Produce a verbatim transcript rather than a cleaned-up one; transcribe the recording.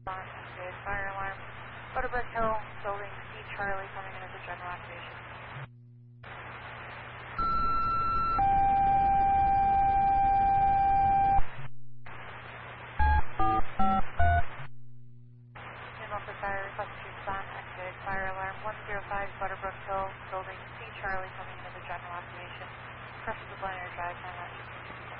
Activated fire alarm. Butterbrook Hill, building C Charlie coming in as a general activation. Signal for fire, request to respond, activated fire alarm. one zero five Butterbrook Hill, building C Charlie coming in as a general activation. Pressure supply drive, time out.